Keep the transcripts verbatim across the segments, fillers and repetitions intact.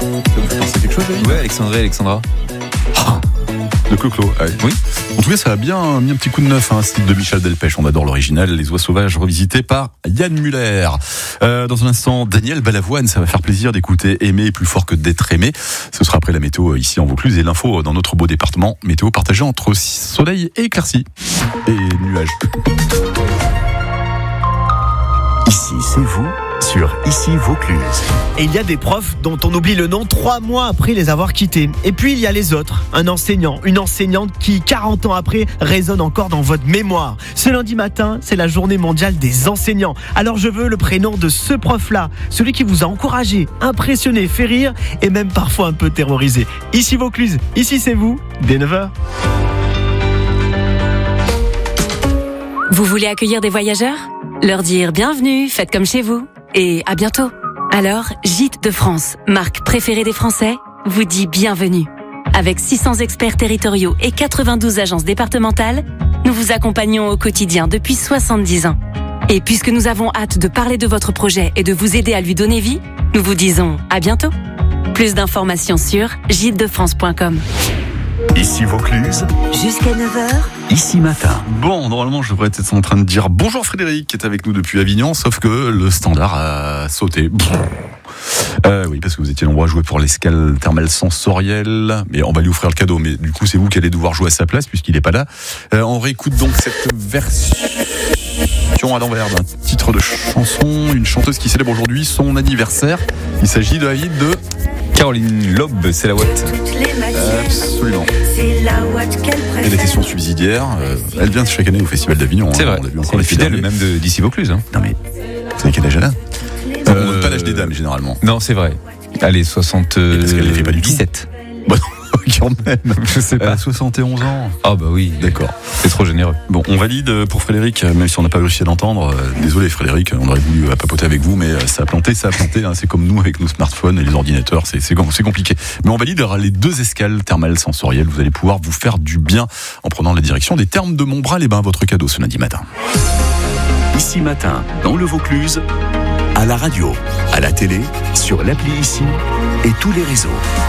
vous fait penser à quelque chose, David ? Ouais, Alexandre et Alexandra. Ah, de Clo-Clo. Ouais. Oui. En tout cas, ça a bien mis un petit coup de neuf, hein, ce titre de Michel Delpech. On adore l'original, Les Oies Sauvages, revisité par Yann Muller. Euh, dans un instant, Daniel Balavoine, ça va faire plaisir d'écouter Aimer plus fort que d'être aimé. Ce sera après la météo ici en Vaucluse et l'info dans notre beau département. Météo partagée entre soleil et éclaircies. Et nuages. Ici, c'est vous sur Ici Vaucluse. Et il y a des profs dont on oublie le nom trois mois après les avoir quittés. Et puis il y a les autres, un enseignant, une enseignante qui, quarante ans après, résonne encore dans votre mémoire. Ce lundi matin, c'est la journée mondiale des enseignants. Alors je veux le prénom de ce prof-là, celui qui vous a encouragé, impressionné, fait rire et même parfois un peu terrorisé. Ici Vaucluse, ici c'est vous, dès neuf heures. Vous voulez accueillir des voyageurs ? Leur dire bienvenue, faites comme chez vous. Et à bientôt. Alors, Gîtes de France, marque préférée des Français, vous dit bienvenue. Avec six cents experts territoriaux et quatre-vingt-douze agences départementales, nous vous accompagnons au quotidien depuis soixante-dix ans. Et puisque nous avons hâte de parler de votre projet et de vous aider à lui donner vie, nous vous disons à bientôt. Plus d'informations sur gîtes de france point com. Ici Vaucluse, Jusqu'à neuf heures. Ici Matin. Bon, normalement, je devrais être en train de dire bonjour Frédéric, qui est avec nous depuis Avignon, sauf que le standard a sauté. Euh, oui, parce que vous étiez nombreux à jouer pour l'escale thermale sensorielle. Mais on va lui offrir le cadeau. Mais du coup, c'est vous qui allez devoir jouer à sa place, puisqu'il n'est pas là. Euh, on réécoute donc cette version à l'envers d'un titre de chanson. Une chanteuse qui célèbre aujourd'hui son anniversaire. Il s'agit de David de... Caroline Loeb, c'est la Watt. Absolument. C'est la Watt qu'elle préfère. Et la question subsidiaire, euh, elle vient chaque année au Festival d'Avignon. C'est hein, vrai, on l'a vu encore c'est les fidèle derniers. même de, d'ici Vaucluse. Hein. Non mais, vous savez quel âge elle a Euh, On donne pas l'âge des dames généralement. Non, c'est vrai. Allez, soixante... Et parce qu'elle les fait pas du tout. dix-sept. Bon, quand même. Je sais Elle pas. a soixante et onze ans. Ah bah oui, D'accord. c'est trop généreux. Bon, on valide pour Frédéric, même si on n'a pas réussi à l'entendre. Euh, Désolé Frédéric, on aurait voulu euh, papoter avec vous, mais euh, ça a planté, ça a planté. Hein. C'est comme nous avec nos smartphones et les ordinateurs, c'est, c'est, c'est compliqué. Mais on valide les deux escales thermales sensorielles. Vous allez pouvoir vous faire du bien en prenant la direction des Thermes de Montbras-les-Bains, votre cadeau ce lundi matin. Ici Matin, dans le Vaucluse, à la radio, à la télé, sur l'appli Ici et tous les réseaux.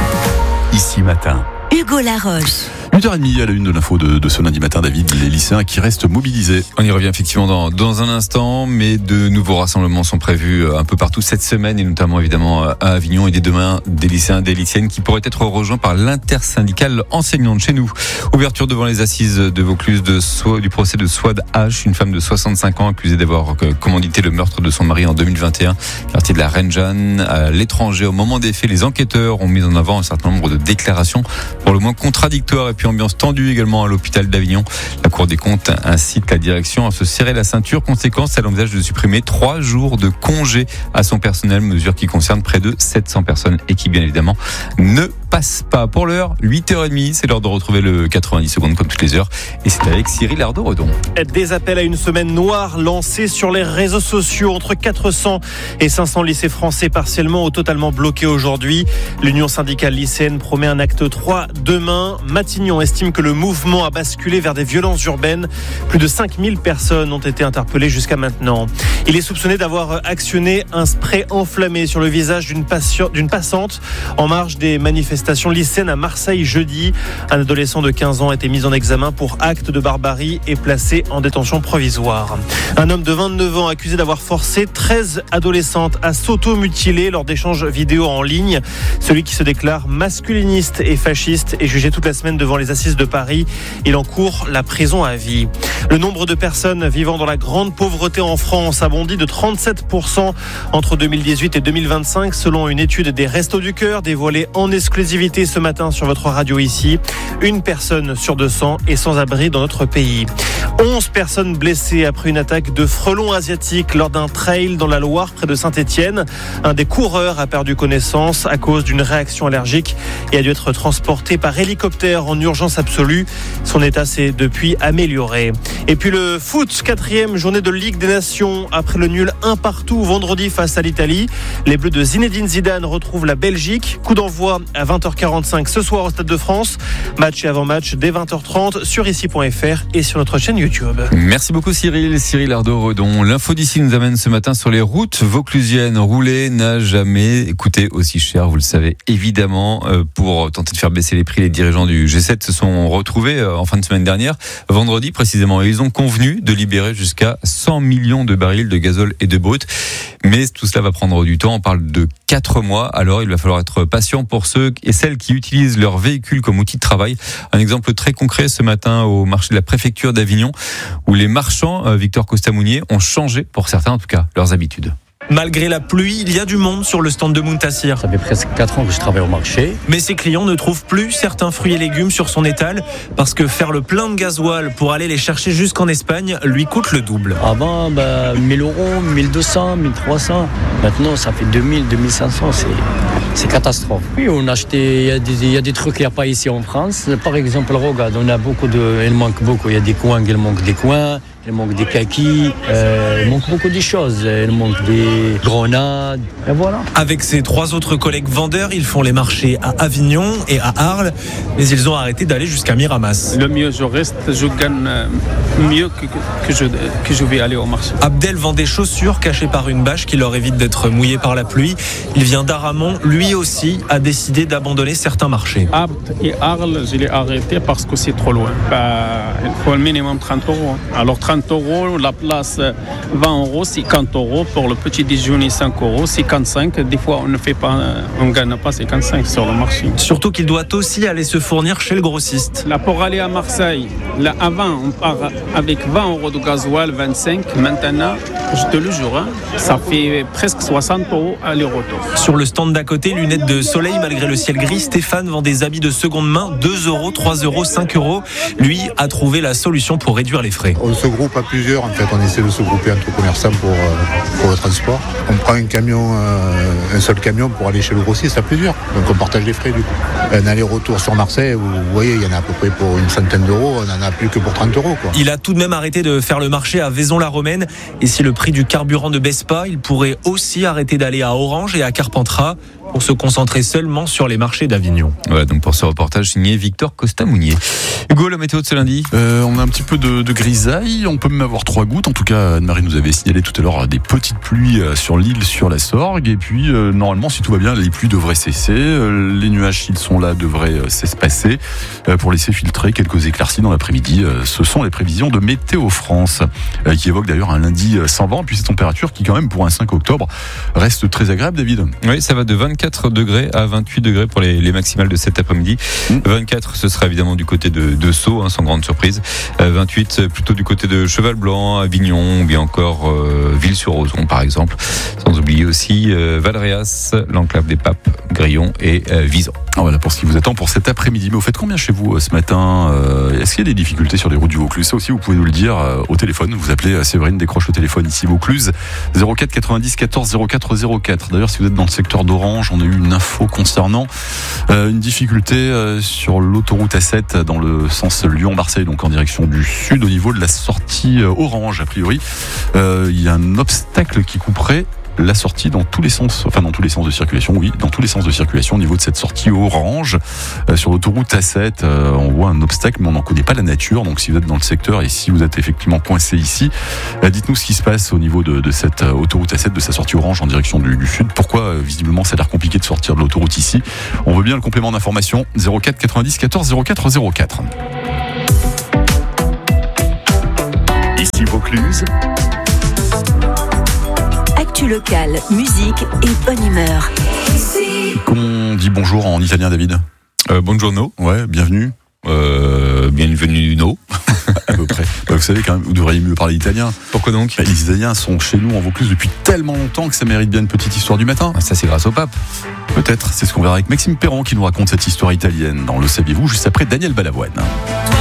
Ici Matin. Hugo Laroche. huit heures trente à la une de l'info de, de ce lundi matin, David, les lycéens qui restent mobilisés. On y revient effectivement dans, dans un instant, mais de nouveaux rassemblements sont prévus un peu partout cette semaine, et notamment évidemment à Avignon, et dès demain, des lycéens, des lycéennes qui pourraient être rejoints par l'intersyndicale enseignante chez nous. Ouverture devant les assises de Vaucluse de so- du procès de Swad H, une femme de soixante-cinq ans accusée d'avoir commandité le meurtre de son mari en deux mille vingt et un, quartier de la Reine Jeanne, à l'étranger. Au moment des faits, les enquêteurs ont mis en avant un certain nombre de déclarations pour le moins contradictoires, et puis ambiance tendue également à l'hôpital d'Avignon. La Cour des comptes incite la direction à se serrer la ceinture. Conséquence, elle envisage de supprimer trois jours de congé à son personnel, mesure qui concerne près de sept cents personnes et qui bien évidemment ne passe pas. Pour l'heure, huit heures trente, c'est l'heure de retrouver le quatre-vingt-dix secondes comme toutes les heures, et c'est avec Cyril Ardo-Redon. Des appels à une semaine noire lancés sur les réseaux sociaux. Entre quatre cents et cinq cents lycées français partiellement ou totalement bloqués aujourd'hui. L'Union syndicale lycéenne promet un acte trois demain. Matignon estime que le mouvement a basculé vers des violences urbaines. Plus de cinq mille personnes ont été interpellées jusqu'à maintenant. Il est soupçonné d'avoir actionné un spray enflammé sur le visage d'une, patient, d'une passante en marge des manifestations lycéennes à Marseille jeudi. Un adolescent de quinze ans a été mis en examen pour acte de barbarie et placé en détention provisoire. Un homme de vingt-neuf ans accusé d'avoir forcé treize adolescentes à s'auto-mutiler lors d'échanges vidéo en ligne. Celui qui se déclare masculiniste et fasciste est jugé toute la semaine devant les assises de Paris. Il encourt la prison à vie. Le nombre de personnes vivant dans la grande pauvreté en France a bondi de trente-sept pour cent entre deux mille dix-huit et deux mille vingt-cinq, selon une étude des Restos du Cœur dévoilée en exclusivité ce matin sur votre radio ici. Une personne sur deux cents est sans abri dans notre pays. onze personnes blessées après une attaque de frelons asiatiques lors d'un trail dans la Loire près de Saint-Étienne. Un des coureurs a perdu connaissance à cause d'une réaction allergique et a dû être transporté par hélicoptère en urgence absolue. Son état s'est depuis amélioré. Et puis le foot, quatrième journée de Ligue des Nations. Après le nul un partout vendredi face à l'Italie, les Bleus de Zinedine Zidane retrouvent la Belgique. Coup d'envoi à vingt vingt heures quarante-cinq ce soir au Stade de France. Match et avant-match dès vingt heures trente sur ici point f r et sur notre chaîne YouTube. Merci beaucoup Cyril. Cyril Ardo-Redon. L'info d'ici nous amène ce matin sur les routes vauclusiennes. Rouler n'a jamais coûté aussi cher, vous le savez évidemment. Pour tenter de faire baisser les prix, les dirigeants du G sept se sont retrouvés en fin de semaine dernière, vendredi précisément. Et ils ont convenu de libérer jusqu'à cent millions de barils de gazole et de brut. Mais tout cela va prendre du temps. On parle de quatre mois. Alors il va falloir être patient pour ceux et celles qui utilisent leur véhicule comme outil de travail. Un exemple très concret ce matin au marché de la préfecture d'Avignon où les marchands, Victor Costamounier, ont changé, pour certains en tout cas, leurs habitudes. Malgré la pluie, il y a du monde sur le stand de Muntassir. Ça fait presque quatre ans que je travaille au marché. Mais ses clients ne trouvent plus certains fruits et légumes sur son étal parce que faire le plein de gasoil pour aller les chercher jusqu'en Espagne lui coûte le double. Avant, bah, mille euros, mille deux cents, mille trois cents. Maintenant, ça fait deux mille, deux mille cinq cents. C'est, c'est catastrophe. Oui, on a acheté, il y a des, il y a des trucs qu'il n'y a pas ici en France. Par exemple, regarde, on a beaucoup de, il manque beaucoup. Il y a des coins, il manque des coins. Il manque des kakis, euh, il manque beaucoup de choses. Il manque des grenades, et voilà. Avec ses trois autres collègues vendeurs, ils font les marchés à Avignon et à Arles, mais ils ont arrêté d'aller jusqu'à Miramas. Le mieux je reste, je gagne mieux que, que, je, que je vais aller au marché. Abdel vend des chaussures cachées par une bâche qui leur évite d'être mouillées par la pluie. Il vient d'Aramon, lui aussi a décidé d'abandonner certains marchés. Abd et Arles, je l'ai arrêté parce que c'est trop loin. Bah, il faut au minimum trente euros. Alors trente euros, la place vingt euros, cinquante euros. Pour le petit déjeuner, cinq euros, cinquante-cinq. Des fois, on ne fait pas, on gagne pas cinquante-cinq sur le marché. Surtout qu'il doit aussi aller se fournir chez le grossiste. Là, pour aller à Marseille, là, avant, on part avec vingt euros de gasoil, vingt-cinq. Maintenant, je te le jure, hein, ça fait presque soixante euros aller-retour. Sur le stand d'à côté, lunettes de soleil malgré le ciel gris, Stéphane vend des habits de seconde main, deux euros, trois euros, cinq euros. Lui a trouvé la solution pour réduire les frais. On se groupe à plusieurs, en fait, on essaie de se grouper entre commerçants pour, euh, pour le transport. On prend un camion, euh, un seul camion pour aller chez le grossiste à plusieurs, donc on partage les frais du coup. Un aller-retour sur Marseille, vous voyez, il y en a à peu près pour une centaine d'euros, on n'en a plus que pour trente euros. Quoi. Il a tout de même arrêté de faire le marché à Vaison-la-Romaine, et si le prix du carburant ne baisse pas, il pourrait aussi arrêter d'aller à Orange et à Carpentras pour se concentrer seulement sur les marchés d'Avignon. Voilà donc pour ce reportage signé Victor Costamounier. Hugo, la météo de ce lundi. euh, On a un petit peu de, de grisaille, on peut même avoir trois gouttes. En tout cas, Anne-Marie nous avait signalé tout à l'heure des petites pluies sur l'île, sur la Sorgue. Et puis, euh, normalement, si tout va bien, les pluies devraient cesser. Euh, les nuages, s'ils sont là, devraient euh, s'espacer euh, pour laisser filtrer quelques éclaircies dans l'après-midi. Euh, ce sont les prévisions de Météo France, euh, qui évoquent d'ailleurs un lundi sans vent. Et puis ces températures qui, quand même, pour un cinq octobre, restent très agréables, David. Oui, ça va de vingt-quatre degrés à vingt-huit degrés pour les, les maximales de cet après-midi. Mmh. vingt-quatre, ce sera évidemment du côté de, de Sceaux, hein, sans grande surprise. Euh, vingt-huit, plutôt du côté de Cheval-Blanc, Avignon, ou bien encore euh, Ville-sur-Ozon, par exemple. Sans oublier aussi euh, Valréas, l'enclave des Papes, Grillon et euh, Vison. Ah, voilà pour ce qui vous attend pour cet après-midi. Mais au fait, combien chez vous ce matin? euh, Est-ce qu'il y a des difficultés sur les routes du Vaucluse? Ça aussi, vous pouvez nous le dire euh, au téléphone. Vous appelez euh, Séverine, décroche le téléphone ici Vaucluse, zéro quatre quatre-vingt-dix quatorze zéro quatre zéro quatre. D'ailleurs, si vous êtes dans le secteur d'Orange, on a eu une info concernant euh, une difficulté euh, sur l'autoroute A sept dans le sens Lyon-Marseille, donc en direction du sud, au niveau de la sortie euh, Orange, a priori. Euh, il y a un obstacle qui couperait la sortie dans tous les sens, enfin dans tous les sens de circulation, oui, dans tous les sens de circulation au niveau de cette sortie Orange. Euh, sur l'autoroute A sept, euh, on voit un obstacle, mais on n'en connaît pas la nature. Donc si vous êtes dans le secteur et si vous êtes effectivement coincé ici, euh, dites-nous ce qui se passe au niveau de, de cette euh, autoroute A sept, de sa sortie Orange en direction du, du sud. Pourquoi euh, visiblement ça a l'air compliqué de sortir de l'autoroute ici? On veut bien le complément d'information. zéro quatre quatre-vingt-dix quatorze zéro quatre zéro quatre. Ici Vaucluse. Actu locale, musique et bonne humeur. Comment on dit bonjour en italien, David? Euh, buongiorno. Ouais, bienvenue. Euh, bienvenue, no. À peu près. Bah, vous savez quand même, vous devriez mieux parler italien. Pourquoi donc? Bah, les Italiens sont chez nous en Vaucluse depuis tellement longtemps que ça mérite bien une petite histoire du matin. Ça, c'est grâce au pape. Peut-être, c'est ce qu'on verra avec Maxime Perron qui nous raconte cette histoire italienne dans Le Saviez-vous, juste après Daniel Balavoine.